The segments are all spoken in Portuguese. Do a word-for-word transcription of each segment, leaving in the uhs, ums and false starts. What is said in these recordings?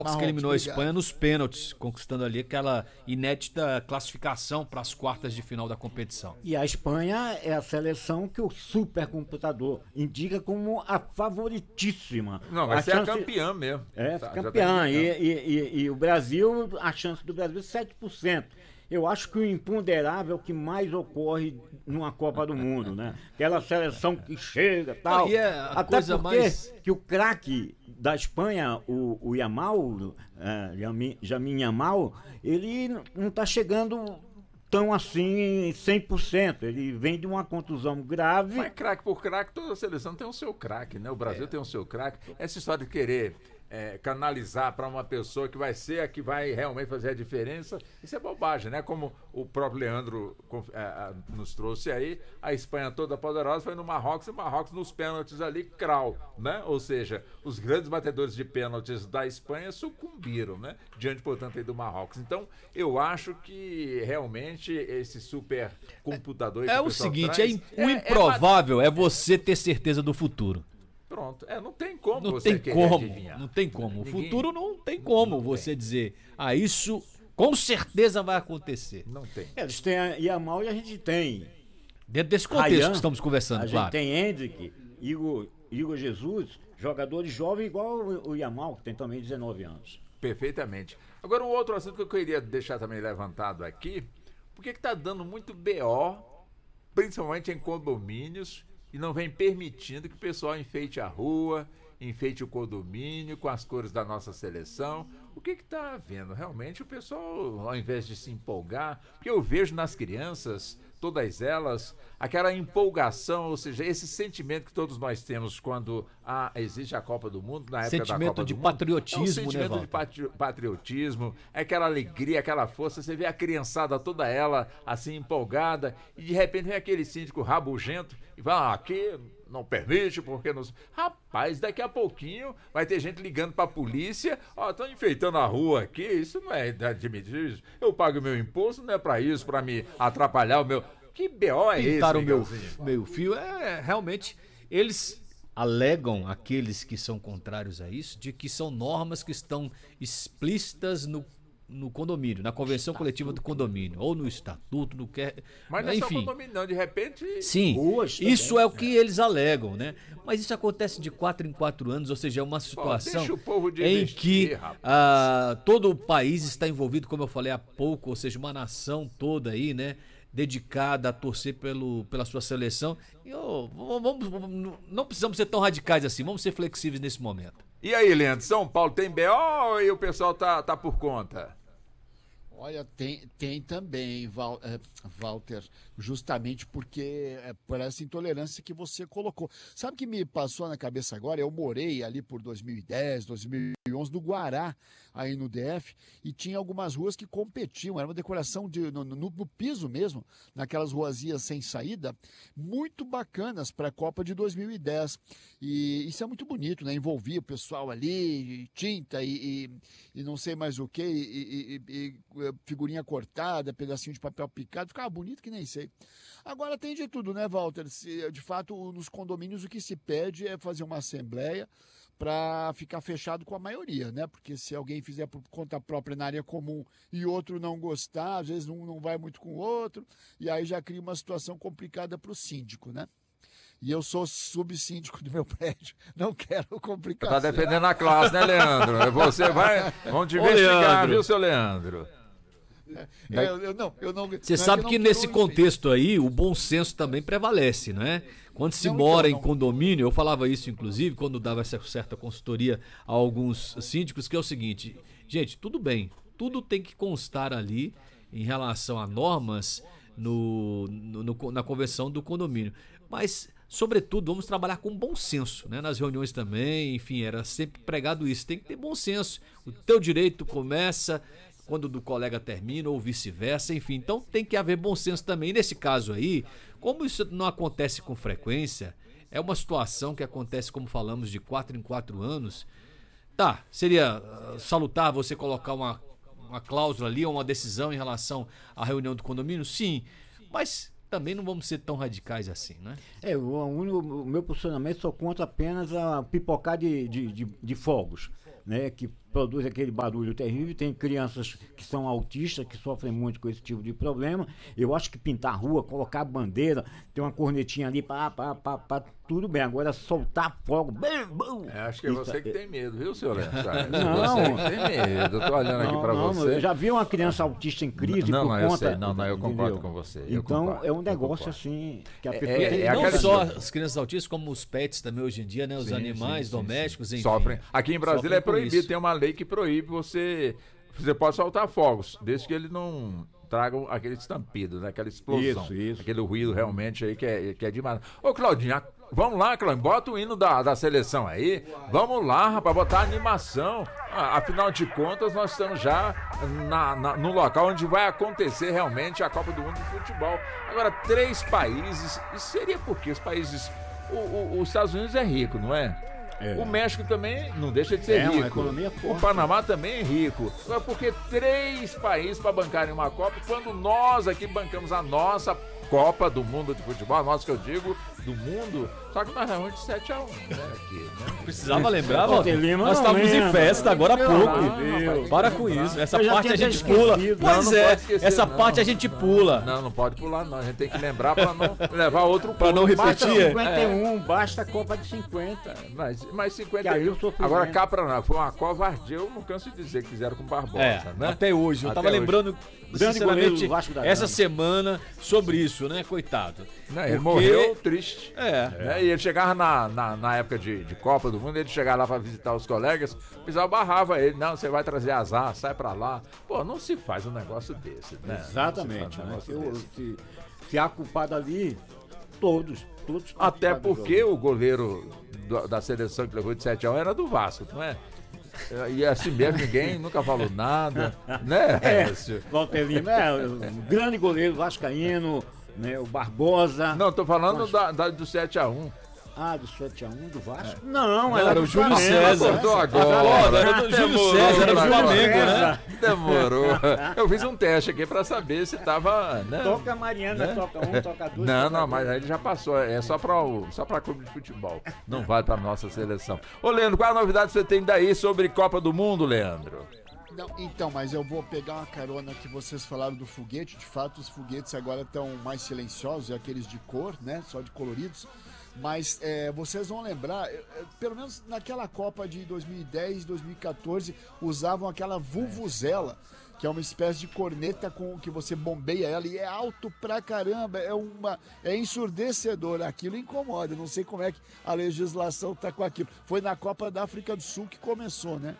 que eliminou a Espanha nos pênaltis, conquistando ali aquela inédita classificação para as quartas de final da competição. E a Espanha é a seleção que o supercomputador indica como a favoritíssima. Não, vai a ser chance... a campeã mesmo. É, tá, campeã. E, e, e, e o Brasil, a chance do Brasil é sete por cento. Eu acho que o imponderável é o que mais ocorre numa Copa do Mundo, né? Aquela seleção que chega tal. E é a Até coisa porque mais... que o craque da Espanha, o, o Yamal, é, Yamin, Yamin Yamal, ele não está chegando tão assim cem por cento. Ele vem de uma contusão grave. Mas craque por craque, toda seleção tem o seu craque, né? O Brasil é. tem o seu craque. Essa história de querer é, canalizar para uma pessoa que vai ser a que vai realmente fazer a diferença, isso é bobagem, né? Como o próprio Leandro é, nos trouxe aí, a Espanha toda poderosa foi no Marrocos, e o Marrocos nos pênaltis ali, crau, né? Ou seja, os grandes batedores de pênaltis da Espanha sucumbiram, né? Diante, portanto, aí do Marrocos. Então, eu acho que realmente esse super computador... É, é o seguinte, traz, é, o é, improvável é, é você ter certeza do futuro. Pronto, é, não tem como não você tem como, adivinhar. Não tem como, o Ninguém, futuro não tem como não você tem. dizer, ah, isso com certeza vai acontecer. Não tem. É, eles têm a Yamal e a gente tem. Dentro desse contexto Ryan, que estamos conversando, a claro. A gente tem Hendrick, Igor, Igor Jesus, jogadores jovens igual o, o Yamal, que tem também dezenove anos. Perfeitamente. Agora um outro assunto que eu queria deixar também levantado aqui, porque está dando muito B O, principalmente em condomínios, e não vem permitindo que o pessoal enfeite a rua, enfeite o condomínio com as cores da nossa seleção. O que está havendo? Realmente o pessoal, ao invés de se empolgar, porque eu vejo nas crianças, todas elas, aquela empolgação, ou seja, esse sentimento que todos nós temos quando ah, existe a Copa do Mundo, na época sentimento da Copa de do Mundo. Patriotismo, é um sentimento né, de patri- patriotismo, é aquela alegria, aquela força, você vê a criançada toda ela assim empolgada, e de repente vem aquele síndico rabugento e vai, ah, aqui não permite, porque não... Rapaz, daqui a pouquinho vai ter gente ligando pra polícia, ó, estão enfeitando a rua aqui, isso não é admitido, eu pago meu imposto, não é pra isso, pra me atrapalhar o meu... Que B O é esse? Pintar o meu, meu fio, é realmente, eles alegam, aqueles que são contrários a isso, de que são normas que estão explícitas no no condomínio, na convenção estatuto. coletiva do condomínio, ou no estatuto, no que... Mas não é enfim. só condomínio não, de repente... Sim, ruas isso também, é o que é. eles alegam, né? Mas isso acontece de quatro em quatro anos, ou seja, é uma situação Pô, o povo de em investir, que ah, todo o país está envolvido, como eu falei há pouco, ou seja, uma nação toda aí, né? Dedicada a torcer pelo, pela sua seleção. E, oh, vamos, vamos, não precisamos ser tão radicais assim, vamos ser flexíveis nesse momento. E aí, Leandro, São Paulo tem B O e o pessoal tá, tá por conta? Olha, tem, tem também, Val, é, Walter, justamente porque é por essa intolerância que você colocou. Sabe o que me passou na cabeça agora? Eu morei ali por dois mil e dez, dois mil e onze, no Guará, aí no D F, e tinha algumas ruas que competiam, era uma decoração de, no, no, no piso mesmo, naquelas ruazinhas sem saída, muito bacanas para a Copa de dois mil e dez. E isso é muito bonito, né? Envolvia o pessoal ali, tinta e, e, e não sei mais o que, e, e, e figurinha cortada, pedacinho de papel picado, ficava bonito que nem sei. Agora tem de tudo, né, Walter? Se, de fato, nos condomínios o que se pede é fazer uma assembleia para ficar fechado com a maioria, né? Porque se alguém fizer por conta própria na área comum e outro não gostar, às vezes um não vai muito com o outro, e aí já cria uma situação complicada para o síndico, né? E eu sou subsíndico do meu prédio, não quero complicação. Tá defendendo a classe, né, Leandro? Você vai... Vamos te investigar, viu, seu Leandro? É, eu, eu não, eu não, Você sabe que nesse contexto aí o bom senso também prevalece, não é? Quando se mora em condomínio, eu falava isso inclusive quando dava essa certa consultoria a alguns síndicos, que é o seguinte, gente, tudo bem, tudo tem que constar ali em relação a normas no, no, no, na convenção do condomínio, mas sobretudo vamos trabalhar com bom senso, né? Nas reuniões também, enfim, era sempre pregado isso, tem que ter bom senso, o teu direito começa quando o do colega termina ou vice-versa, enfim, então tem que haver bom senso também. E nesse caso aí, como isso não acontece com frequência, é uma situação que acontece, como falamos, de quatro em quatro anos, tá, seria uh, salutar você colocar uma, uma cláusula ali, ou uma decisão em relação à reunião do condomínio? Sim, mas também não vamos ser tão radicais assim, né? É, o, o meu posicionamento só contra apenas a pipocar de, de, de, de fogos, né? Que produz aquele barulho terrível. Tem crianças que são autistas, que sofrem muito com esse tipo de problema. Eu acho que pintar a rua, colocar a bandeira, tem uma cornetinha ali, pá, pá, pá, pá, tudo bem. Agora soltar fogo. Bem, bom, é, acho que é você que tem medo, viu, senhor Leandro? Não, você que tem medo. Eu tô olhando aqui para você. Eu já vi uma criança autista em crise não, por não, conta... Eu sei. Não, não, eu concordo entendeu? com você. Eu então, concordo, é um negócio assim que a É, pessoa é, tem... é não aquela... só as crianças autistas, como os pets também hoje em dia, né? Os sim, animais sim, sim, domésticos, sim. enfim. Sofrem. Aqui em Brasília é proibido, isso. tem uma lei que proíbe você... Você pode soltar fogos, desde que ele não traga aquele estampido, né? Aquela explosão. Isso, isso. Aquele ruído realmente aí que é, que é demais. Ô, Claudinho, vamos lá, Claudinho, bota o hino da, da seleção aí. Vamos lá, rapaz, botar animação. Ah, afinal de contas, nós estamos já na, na, no local onde vai acontecer realmente a Copa do Mundo de Futebol. Agora, três países, isso seria porque os países... O, o, os Estados Unidos é rico, não é? É. O México também não deixa de ser é, rico. Uma economia forte. O Panamá também é rico. Agora, por que três países para bancarem uma Copa quando nós aqui bancamos a nossa Copa do Mundo de Futebol, a nossa que eu digo, do mundo, só que nós realmente sete a um, né, aqui, né? Precisava lembrar, ó, Lima, nós estávamos em festa agora há pouco. Deus. Para com isso, essa Eu já parte a tinha gente esquecido. pula. Não, Pois não é, pode esquecer, essa não. parte a gente pula. Não, não pode pular, não. A gente tem que lembrar para não levar outro Pra não Basta repetir. cinquenta e um, basta a Copa de cinquenta. Mas, mas cinquenta Que aí eu sofri, agora né? cá pra nada, foi uma covardia, eu não canso de dizer que fizeram com o Barbosa, É, né? até hoje. Eu Até tava hoje. lembrando, Grande goleiro sinceramente, do Vasco da essa Gama. semana sobre isso, né? Coitado. Não, ele Porque- morreu triste. É. Né? E ele chegava na, na, na época de, de Copa do Mundo, ele chegava lá pra visitar os colegas, o pessoal barrava ele, não, você vai trazer azar, sai pra lá. Pô, não se faz um negócio desse, né? Exatamente. Não se faz um Né? negócio Se, desse. se, se há culpado ali, todos, todos. Até participaram do porque jogo. o goleiro do- da seleção que levou de sete a um era do Vasco, não é? E assim mesmo, ninguém nunca falou nada, né? Écio? Walter Lima é um grande goleiro vascaíno, né? O Barbosa. Não, tô falando Vasco. da, da- do sete a um. Ah, do sete a um do Vasco? É. Não, Não, era era do o Júlio Flamengo. César. Acordou Olha, agora. era do Júlio Demorou César, era do pra Flamengo, agora. né? Demorou. Eu fiz um teste aqui pra saber se tava, né? Toca a Mariana, Né? toca um, toca dois. Não, toca não, mas três. aí ele já passou. É só pra, o, só pra clube de futebol. Não vale pra nossa seleção. Ô, Leandro, qual a novidade você tem daí sobre Copa do Mundo, Leandro? Não, então, mas eu vou pegar uma carona que vocês falaram do foguete. De fato, os foguetes agora estão mais silenciosos, é aqueles de cor, né? Só de coloridos. Mas é, vocês vão lembrar, é, é, pelo menos naquela Copa de dois mil e dez, dois mil e quatorze, usavam aquela vuvuzela, que é uma espécie de corneta com que você bombeia ela e é alto pra caramba, é uma é ensurdecedor, aquilo incomoda. Não sei como é que a legislação tá com aquilo. Foi na Copa da África do Sul que começou, né?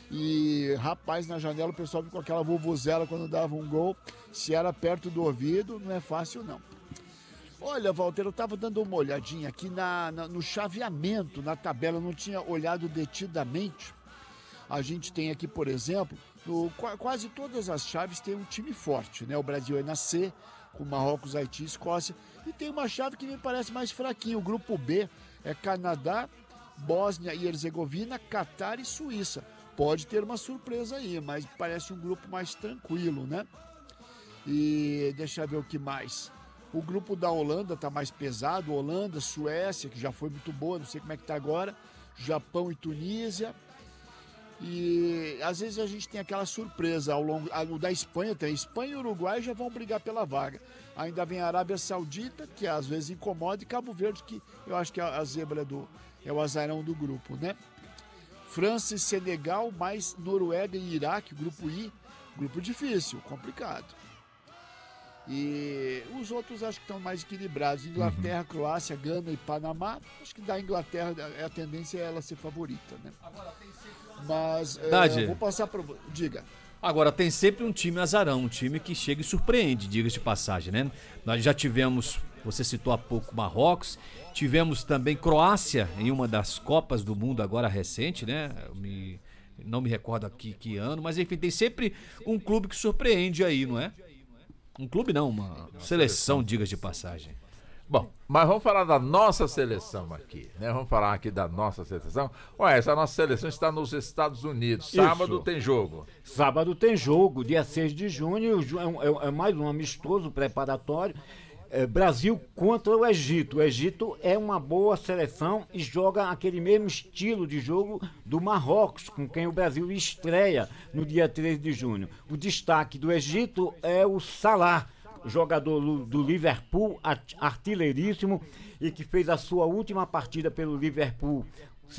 E, rapaz, na janela o pessoal viu com aquela vuvuzela quando dava um gol. Se era perto do ouvido, não é fácil, não. Olha, Walter, eu estava dando uma olhadinha aqui na, na- no chaveamento, na tabela, eu não tinha olhado detidamente. A gente tem aqui, por exemplo, no- qua- quase todas as chaves tem um time forte, né? O Brasil é na C, com Marrocos, Haiti e Escócia. E tem uma chave que me parece mais fraquinha. O grupo B é Canadá, Bósnia e Herzegovina, Catar e Suíça. Pode ter uma surpresa aí, mas parece um grupo mais tranquilo, né? E deixa eu ver o que mais. O grupo da Holanda tá mais pesado. Holanda, Suécia, que já foi muito boa, não sei como é que tá agora. Japão e Tunísia. E às vezes a gente tem aquela surpresa ao longo. O da Espanha tem. Espanha e Uruguai já vão brigar pela vaga. Ainda vem a Arábia Saudita, que às vezes incomoda, e Cabo Verde, que eu acho que é a zebra do. É o azarão do grupo, né? França e Senegal, mais Noruega e Iraque, grupo I. Grupo difícil, complicado. E os outros acho que estão mais equilibrados. Inglaterra, uhum. Croácia, Gana e Panamá. Acho que da Inglaterra a tendência é ela ser favorita, né? Mas é, vou passar para... Diga. Agora, tem sempre um time azarão, um time que chega e surpreende, diga-se de passagem, né? Nós já tivemos, você citou há pouco, Marrocos, tivemos também Croácia em uma das Copas do Mundo agora recente, né? Eu me, não me recordo aqui que ano, mas enfim, tem sempre um clube que surpreende aí, não é? Um clube não, uma seleção, diga-se de passagem. Bom, mas vamos falar da nossa seleção aqui, né? Vamos falar aqui da nossa seleção. Ué, essa nossa seleção está nos Estados Unidos. Sábado Isso. tem jogo. Sábado tem jogo, dia seis de junho, é, um- é- é mais um amistoso preparatório. é, Brasil contra o Egito. O Egito é uma boa seleção e joga aquele mesmo estilo de jogo do Marrocos, com quem o Brasil estreia no dia treze de junho. O destaque do Egito é o Salah, jogador do Liverpool, artilheiríssimo, e que fez a sua última partida pelo Liverpool